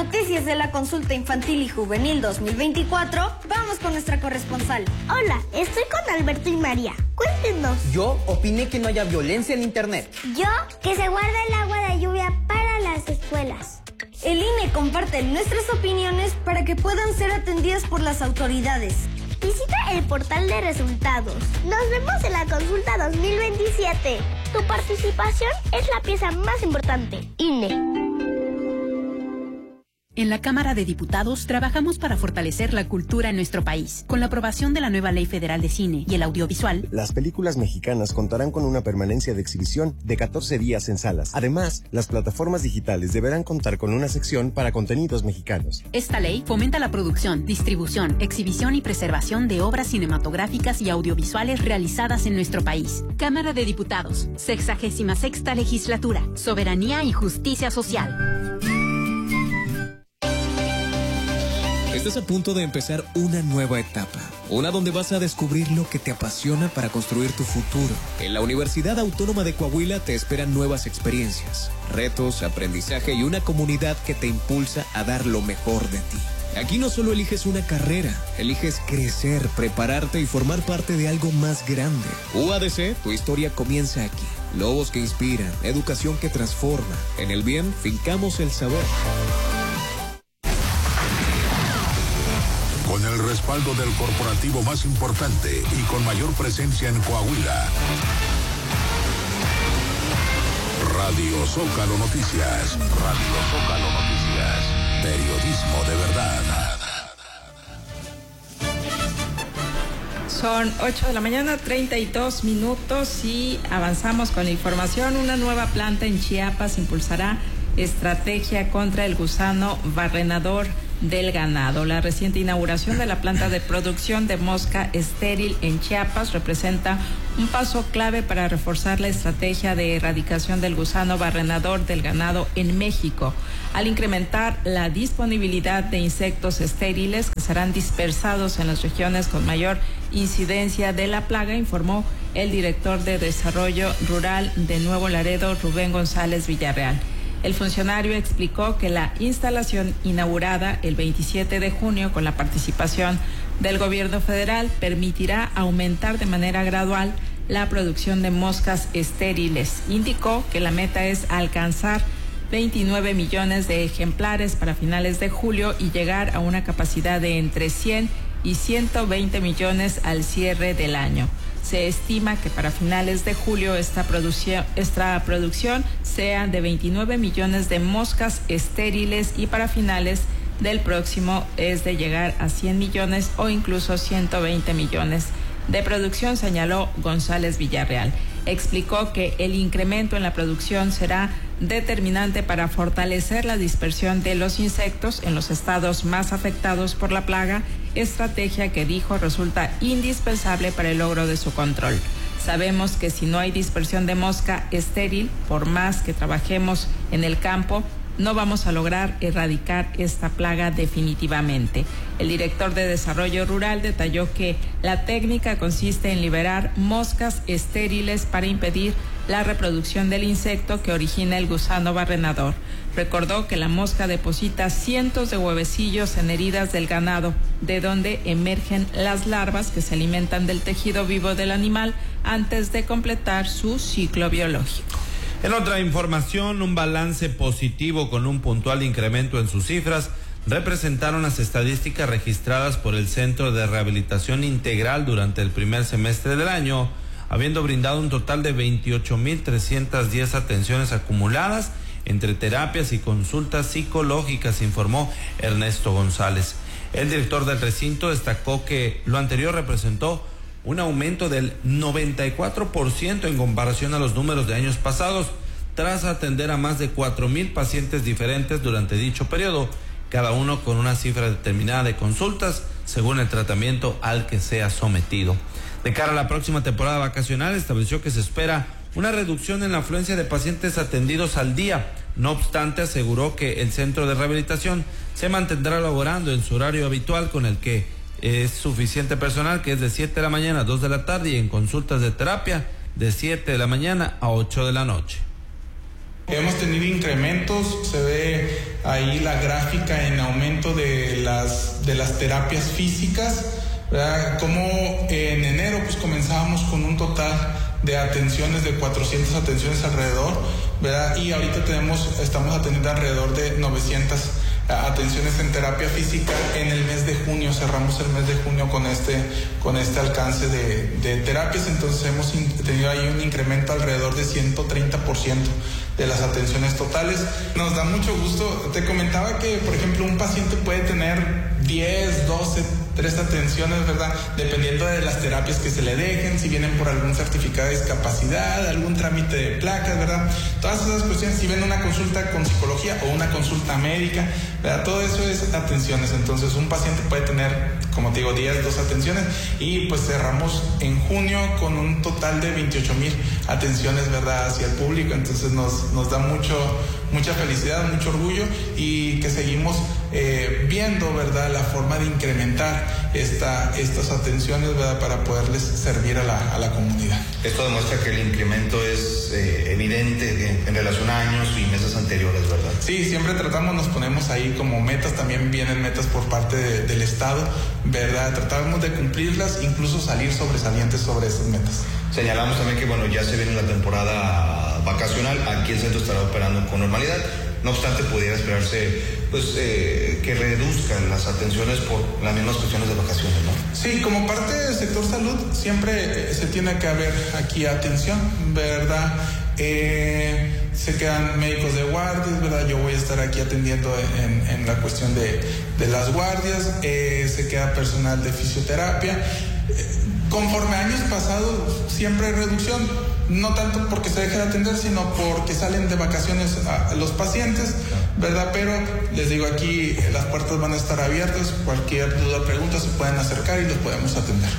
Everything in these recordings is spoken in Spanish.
noticias de la consulta infantil y juvenil 2024, vamos con nuestra corresponsal. Hola, estoy con Alberto y María. Cuéntenos. Yo opiné que no haya violencia en internet. Yo, que se guarda el agua de lluvia para las escuelas. El INE comparte nuestras opiniones para que puedan ser atendidas por las autoridades. Visita el portal de resultados. Nos vemos en la consulta 2027. Tu participación es la pieza más importante. INE. En la Cámara de Diputados trabajamos para fortalecer la cultura en nuestro país. Con la aprobación de la nueva Ley Federal de Cine y el Audiovisual, las películas mexicanas contarán con una permanencia de exhibición de 14 días en salas. Además, las plataformas digitales deberán contar con una sección para contenidos mexicanos. Esta ley fomenta la producción, distribución, exhibición y preservación de obras cinematográficas y audiovisuales realizadas en nuestro país. Cámara de Diputados, 66ª Legislatura, Soberanía y Justicia Social. Estás a punto de empezar una nueva etapa, una donde vas a descubrir lo que te apasiona para construir tu futuro. En la Universidad Autónoma de Coahuila te esperan nuevas experiencias, retos, aprendizaje y una comunidad que te impulsa a dar lo mejor de ti. Aquí no solo eliges una carrera, eliges crecer, prepararte y formar parte de algo más grande. UADC, tu historia comienza aquí. Lobos que inspiran, educación que transforma. En el bien, fincamos el saber. Con el respaldo del corporativo más importante y con mayor presencia en Coahuila. Radio Zócalo Noticias. Radio Zócalo Noticias. Periodismo de verdad. Son 8 de la mañana, 32 minutos y avanzamos con la información. Una nueva planta en Chiapas impulsará estrategia contra el gusano barrenador del ganado. La reciente inauguración de la planta de producción de mosca estéril en Chiapas representa un paso clave para reforzar la estrategia de erradicación del gusano barrenador del ganado en México, al incrementar la disponibilidad de insectos estériles que serán dispersados en las regiones con mayor incidencia de la plaga, informó el director de Desarrollo Rural de Nuevo Laredo, Rubén González Villarreal. El funcionario explicó que la instalación inaugurada el 27 de junio con la participación del gobierno federal permitirá aumentar de manera gradual la producción de moscas estériles. Indicó que la meta es alcanzar 29 millones de ejemplares para finales de julio y llegar a una capacidad de entre 100 y 120 millones al cierre del año. Se estima que para finales de julio esta producción sea de 29 millones de moscas estériles y para finales del próximo es de llegar a 100 millones o incluso 120 millones de producción, señaló González Villarreal. Explicó que el incremento en la producción será determinante para fortalecer la dispersión de los insectos en los estados más afectados por la plaga, estrategia que dijo resulta indispensable para el logro de su control. Sabemos que si no hay dispersión de mosca estéril, por más que trabajemos en el campo, no vamos a lograr erradicar esta plaga definitivamente. El director de Desarrollo Rural detalló que la técnica consiste en liberar moscas estériles para impedir la reproducción del insecto que origina el gusano barrenador. Recordó que la mosca deposita cientos de huevecillos en heridas del ganado, de donde emergen las larvas que se alimentan del tejido vivo del animal antes de completar su ciclo biológico. En otra información, un balance positivo con un puntual incremento en sus cifras representaron las estadísticas registradas por el Centro de Rehabilitación Integral durante el primer semestre del año, habiendo brindado un total de 28.310 atenciones acumuladas entre terapias y consultas psicológicas, informó Ernesto González. El director del recinto destacó que lo anterior representó un aumento del 94% en comparación a los números de años pasados, tras atender a más de 4,000 pacientes diferentes durante dicho periodo, cada uno con una cifra determinada de consultas según el tratamiento al que sea sometido. De cara a la próxima temporada vacacional, estableció que se espera una reducción en la afluencia de pacientes atendidos al día. No obstante, aseguró que el centro de rehabilitación se mantendrá laborando en su horario habitual, con el que es suficiente personal, que es de 7 de la mañana a 2 de la tarde, y en consultas de terapia de 7 de la mañana a 8 de la noche. Hemos tenido incrementos, se ve ahí la gráfica en aumento de las terapias físicas, ¿verdad? Como en enero pues comenzábamos con un total de atenciones de 400 atenciones alrededor, ¿verdad? Y ahorita estamos atendiendo alrededor de 900 atenciones en terapia física. En el mes de junio, cerramos el mes de junio con este alcance de terapias, entonces hemos tenido ahí un incremento alrededor de 130% de las atenciones totales. Nos da mucho gusto. Te comentaba que, por ejemplo, un paciente puede tener 10, 12, 3 atenciones, ¿verdad? Dependiendo de las terapias que se le dejen, si vienen por algún certificado de discapacidad, algún trámite de placas, ¿verdad? Todas esas cuestiones, si ven una consulta con psicología o una consulta médica, ¿verdad? Todo eso es atenciones. Entonces, un paciente puede tener, como te digo, 10, 2 atenciones, y pues cerramos en junio con un total de 28,000 atenciones, ¿verdad? Hacia el público. Entonces, nos da mucha felicidad, mucho orgullo, y que seguimos viendo, ¿verdad?, la forma de incrementar estas atenciones, ¿verdad?, para poderles servir a la comunidad. Esto demuestra que el incremento es evidente en relación a años y meses anteriores, ¿verdad? Sí, siempre nos ponemos ahí como metas, también vienen metas por parte del Estado, ¿verdad? Tratamos de cumplirlas, incluso salir sobresalientes sobre esas metas. Señalamos también que, bueno, ya se viene la temporada vacacional, aquí el centro estará operando con normalidad. No obstante, pudiera esperarse pues que reduzcan las atenciones por las mismas cuestiones de vacaciones, ¿no? Sí, como parte del sector salud siempre se tiene que haber aquí atención, ¿verdad? Se quedan médicos de guardias, ¿verdad? Yo voy a estar aquí atendiendo en la cuestión de las guardias, se queda personal de fisioterapia. Conforme años pasados siempre hay reducción, no tanto porque se deje de atender, sino porque salen de vacaciones a los pacientes, ¿verdad? Pero les digo, aquí las puertas van a estar abiertas, cualquier duda o pregunta se pueden acercar y los podemos atender.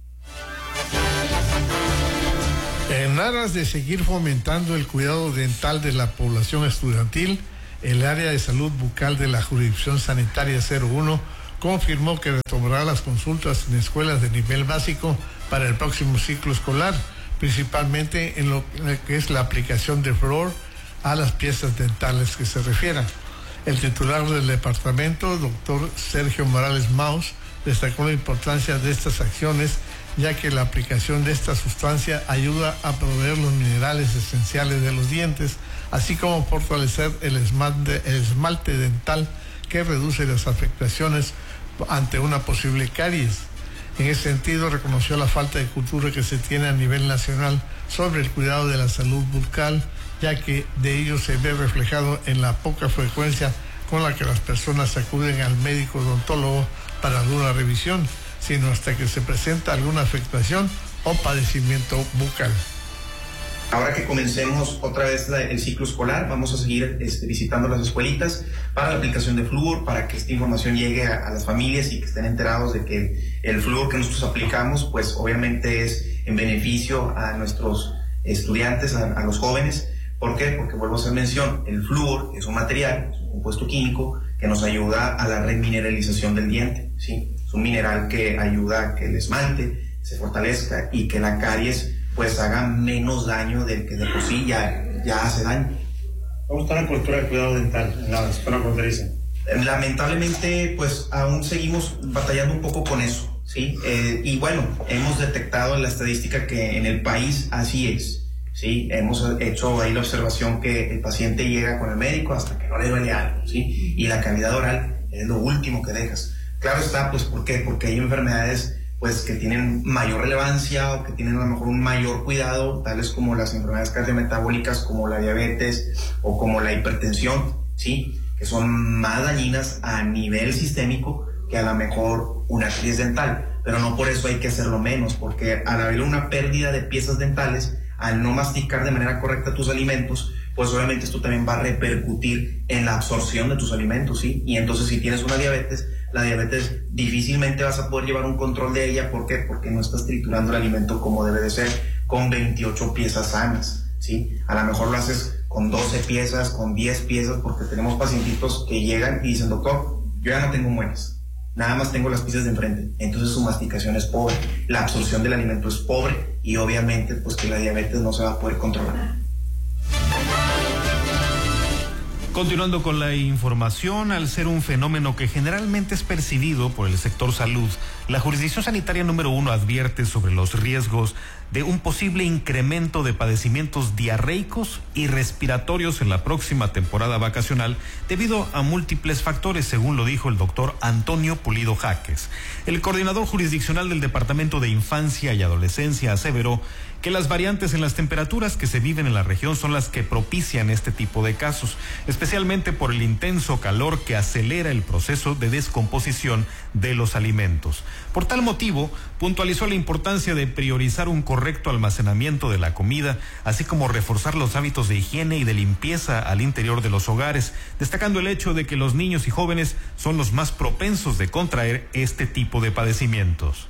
En aras de seguir fomentando el cuidado dental de la población estudiantil, el área de salud bucal de la jurisdicción sanitaria 01 confirmó que retomará las consultas en escuelas de nivel básico para el próximo ciclo escolar, principalmente en lo que es la aplicación de flúor a las piezas dentales que se refieran. El titular del departamento, doctor Sergio Morales Maus, destacó la importancia de estas acciones, ya que la aplicación de esta sustancia ayuda a proveer los minerales esenciales de los dientes, así como fortalecer el esmalte dental, que reduce las afectaciones ante una posible caries. En ese sentido, reconoció la falta de cultura que se tiene a nivel nacional sobre el cuidado de la salud bucal, ya que de ello se ve reflejado en la poca frecuencia con la que las personas acuden al médico odontólogo para alguna revisión, sino hasta que se presenta alguna afectación o padecimiento bucal. Ahora que comencemos otra vez el ciclo escolar, vamos a seguir visitando las escuelitas para la aplicación de flúor, para que esta información llegue a las familias y que estén enterados de que el flúor que nosotros aplicamos, pues obviamente es en beneficio a nuestros estudiantes, a los jóvenes. ¿Por qué? Porque vuelvo a hacer mención, el flúor es un material, es un compuesto químico que nos ayuda a la remineralización del diente, ¿sí? Es un mineral que ayuda a que el esmalte se fortalezca y que la caries pues haga menos daño del que de por sí ya hace daño. ¿Cómo está la cultura de cuidado dental en la zona fronteriza? Lamentablemente, pues aún seguimos batallando un poco con eso, ¿sí? Y bueno, hemos detectado en la estadística que en el país así es, ¿sí? Hemos hecho ahí la observación que el paciente llega con el médico hasta que no le duele algo, ¿sí? Y la cavidad oral es lo último que dejas. Claro está, pues ¿por qué? Porque hay enfermedades pues que tienen mayor relevancia o que tienen a lo mejor un mayor cuidado, tales como las enfermedades cardiometabólicas, como la diabetes o como la hipertensión, ¿sí? Que son más dañinas a nivel sistémico que a lo mejor una caries dental, pero no por eso hay que hacerlo menos, porque al haber una pérdida de piezas dentales, al no masticar de manera correcta tus alimentos, pues obviamente esto también va a repercutir en la absorción de tus alimentos, ¿sí? Y entonces si tienes una diabetes, la diabetes difícilmente vas a poder llevar un control de ella. ¿Por qué? Porque no estás triturando el alimento como debe de ser, con 28 piezas sanas, ¿sí? A lo mejor lo haces con 12 piezas, con 10 piezas, porque tenemos pacientitos que llegan y dicen, doctor, yo ya no tengo muelas, nada más tengo las piezas de enfrente. Entonces su masticación es pobre, la absorción del alimento es pobre y obviamente pues que la diabetes no se va a poder controlar. Continuando con la información, al ser un fenómeno que generalmente es percibido por el sector salud, la Jurisdicción Sanitaria número 1 advierte sobre los riesgos de un posible incremento de padecimientos diarreicos y respiratorios en la próxima temporada vacacional debido a múltiples factores, según lo dijo el doctor Antonio Pulido Jaques. El coordinador jurisdiccional del Departamento de Infancia y Adolescencia aseveró que las variantes en las temperaturas que se viven en la región son las que propician este tipo de casos, especialmente por el intenso calor que acelera el proceso de descomposición de los alimentos. Por tal motivo, puntualizó la importancia de priorizar un correcto almacenamiento de la comida, así como reforzar los hábitos de higiene y de limpieza al interior de los hogares, destacando el hecho de que los niños y jóvenes son los más propensos de contraer este tipo de padecimientos.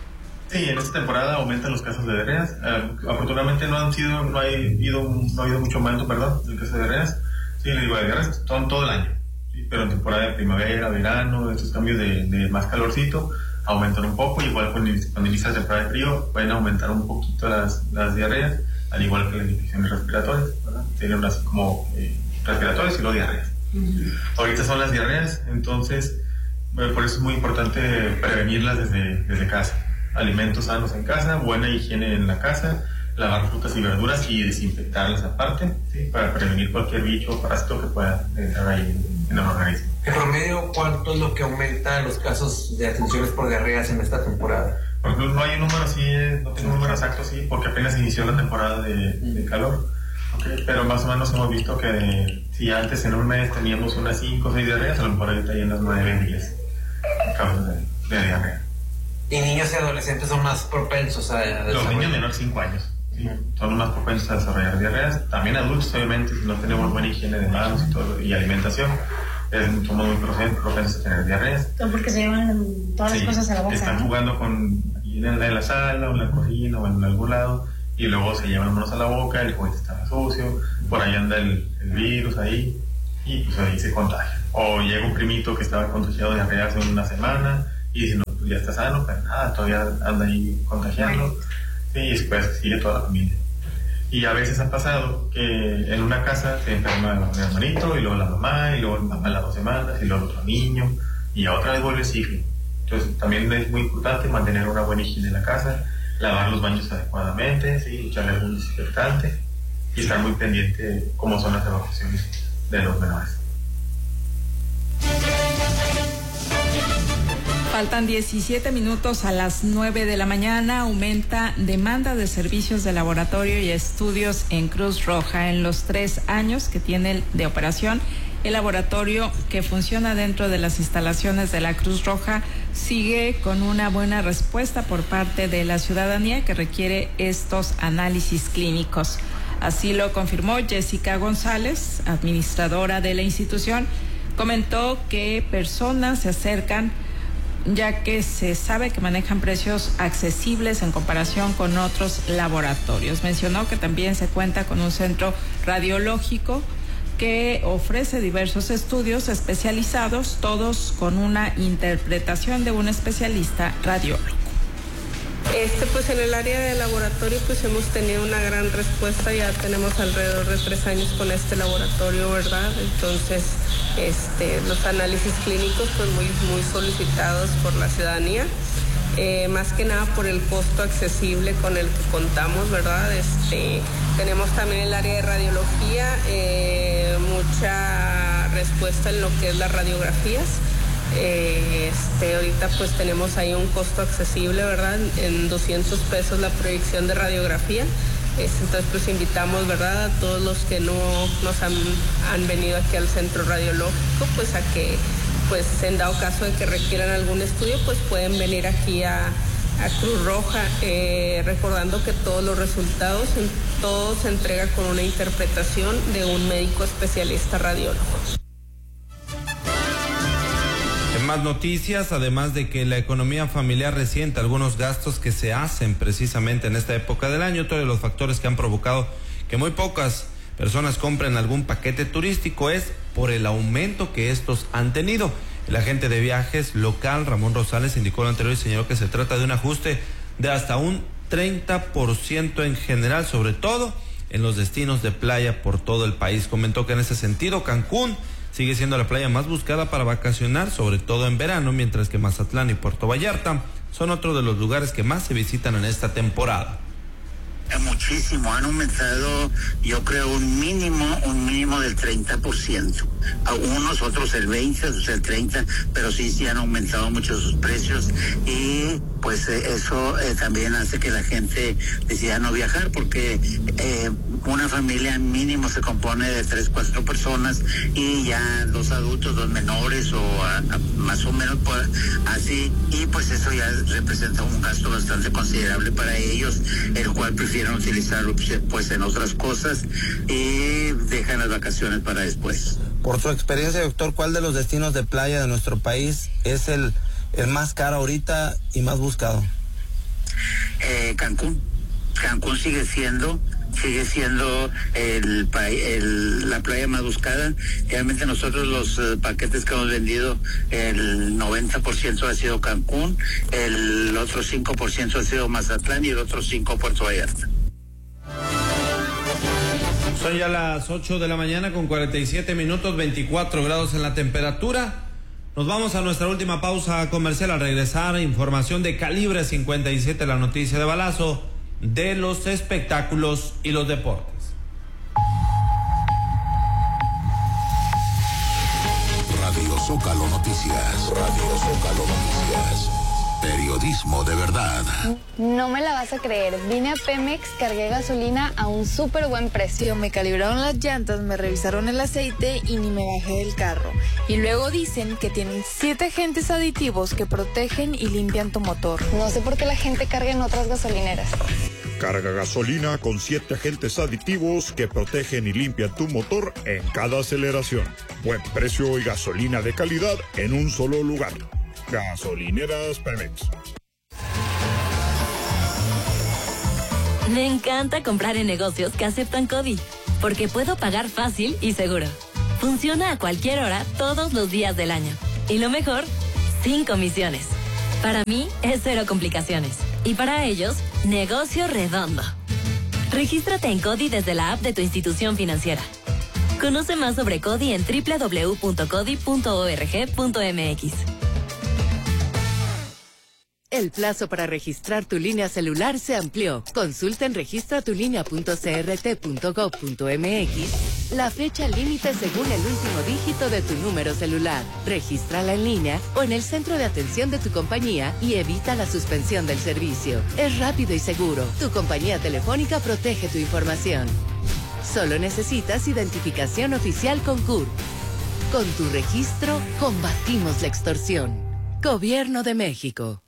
Sí, en esta temporada aumentan los casos de diarreas. Afortunadamente no ha habido mucho aumento, ¿verdad?, en el caso de diarreas. Sí, le digo, de diarreas son todo el año. Sí, pero en temporada de primavera, verano, estos cambios de más calorcito aumentan un poco. Igual cuando inicia la temporada de frío pueden aumentar un poquito las diarreas, al igual que las infecciones respiratorias, ¿verdad? Tienen así como respiratorias y luego diarreas. Ahorita son las diarreas, entonces por eso es muy importante prevenirlas desde casa. Alimentos sanos en casa, buena higiene en la casa, lavar frutas y verduras y desinfectarlas aparte, ¿sí?, para prevenir cualquier bicho o parásito que pueda entrar ahí en el organismo. ¿En promedio cuánto es lo que aumenta los casos de atenciones por diarreas en esta temporada? Por ejemplo, no hay un número así, no tengo un número exacto, sí, porque apenas inició la temporada de calor. Okay, pero más o menos hemos visto que si antes en un mes teníamos unas 5 o 6 diarreas, a lo mejor ahorita hay unas 9 o 10 casos de diarrea. ¿Y niños y adolescentes son más propensos a desarrollar? Los niños menores de 5 años, ¿sí?, son más propensos a desarrollar diarreas. También adultos, obviamente, si no tenemos buena higiene de manos y alimentación, somos muy propensos a tener diarreas. Porque se llevan todas las cosas a la boca. Están jugando en la sala o en la cocina o en algún lado y luego se llevan manos a la boca, el juguete está sucio, por ahí anda el virus ahí y pues ahí se contagia. O llega un primito que estaba contagiado de diarrea hace una semana y dice, no, pues ya está sano, pero nada, todavía anda ahí contagiando. Sí, y después sigue toda la familia. Y a veces ha pasado que en una casa se enferma el hermanito y luego la mamá y luego el papá a las 2 semanas y luego el otro niño y otra vez vuelve el ciclo. Entonces también es muy importante mantener una buena higiene en la casa, lavar los baños adecuadamente, ¿sí?, echarle algún desinfectante y estar muy pendiente de cómo son las evacuaciones de los menores. Faltan 17 minutos a las 9 de la mañana. Aumenta demanda de servicios de laboratorio y estudios en Cruz Roja. En los 3 años que tiene de operación, el laboratorio, que funciona dentro de las instalaciones de la Cruz Roja, sigue con una buena respuesta por parte de la ciudadanía que requiere estos análisis clínicos. Así lo confirmó Jessica González, administradora de la institución. Comentó que personas se acercan ya que se sabe que manejan precios accesibles en comparación con otros laboratorios. Mencionó que también se cuenta con un centro radiológico que ofrece diversos estudios especializados, todos con una interpretación de un especialista radiólogo. Pues en el área de laboratorio pues hemos tenido una gran respuesta, ya tenemos alrededor de 3 años con este laboratorio, ¿verdad? Entonces, los análisis clínicos pues muy solicitados por la ciudadanía, más que nada por el costo accesible con el que contamos, ¿verdad? Tenemos también el área de radiología, mucha respuesta en lo que es las radiografías. Ahorita pues tenemos ahí un costo accesible, ¿verdad? En 200 pesos la proyección de radiografía. Entonces pues invitamos, ¿verdad?, a todos los que no nos han venido aquí al centro radiológico, pues a que, pues en dado caso de que requieran algún estudio, pues pueden venir aquí a Cruz Roja, recordando que todos los resultados, todo se entrega con una interpretación de un médico especialista radiólogo. En más noticias, además de que la economía familiar resiente algunos gastos que se hacen precisamente en esta época del año, otro de los factores que han provocado que muy pocas personas compren algún paquete turístico es por el aumento que estos han tenido. El agente de viajes local, Ramón Rosales, indicó lo anterior y señaló que se trata de un ajuste de hasta un 30% en general, sobre todo en los destinos de playa por todo el país. Comentó que en ese sentido Cancún sigue siendo la playa más buscada para vacacionar, sobre todo en verano, mientras que Mazatlán y Puerto Vallarta son otro de los lugares que más se visitan en esta temporada. Muchísimo, han aumentado, yo creo, un mínimo del 30%. Algunos, otros el 20%, otros el 30%, pero sí han aumentado mucho sus precios y pues eso también hace que la gente decida no viajar, porque una familia mínimo se compone de 3-4 personas y ya 2 adultos, 2 menores o más o menos así, y pues eso ya representa un gasto bastante considerable para ellos, el cual prefieren utilizarlo pues en otras cosas y dejan las vacaciones para después. Por su experiencia, doctor, ¿cuál de los destinos de playa de nuestro país es el más caro ahorita y más buscado? Cancún. Cancún sigue siendo la playa más buscada. Realmente nosotros los paquetes que hemos vendido, el 90% ha sido Cancún, el otro 5% ha sido Mazatlán y el otro 5% Puerto Vallarta. Son ya las 8 de la mañana con 47 minutos, 24 grados en la temperatura. Nos vamos a nuestra última pausa comercial. Al regresar, información de Calibre 57, la noticia de balazo, de los espectáculos y los deportes. Radio Zócalo Noticias. Radio Zócalo Noticias. Periodismo de verdad. No me la vas a creer. Vine a Pemex, cargué gasolina a un súper buen precio. Me calibraron las llantas, me revisaron el aceite y ni me bajé del carro. Y luego dicen que tienen 7 agentes aditivos que protegen y limpian tu motor. No sé por qué la gente carga en otras gasolineras. Carga gasolina con 7 agentes aditivos que protegen y limpian tu motor en cada aceleración. Buen precio y gasolina de calidad en un solo lugar. Gasolineras Pemex. Me encanta comprar en negocios que aceptan CODI, porque puedo pagar fácil y seguro. Funciona a cualquier hora, todos los días del año. Y lo mejor, sin comisiones. Para mí es 0 complicaciones. Y para ellos, negocio redondo. Regístrate en CODI desde la app de tu institución financiera. Conoce más sobre CODI en www.codi.org.mx. El plazo para registrar tu línea celular se amplió. Consulta en registratulinea.crt.gov.mx la fecha límite según el último dígito de tu número celular. Regístrala en línea o en el centro de atención de tu compañía y evita la suspensión del servicio. Es rápido y seguro. Tu compañía telefónica protege tu información. Solo necesitas identificación oficial con CURP. Con tu registro, combatimos la extorsión. Gobierno de México.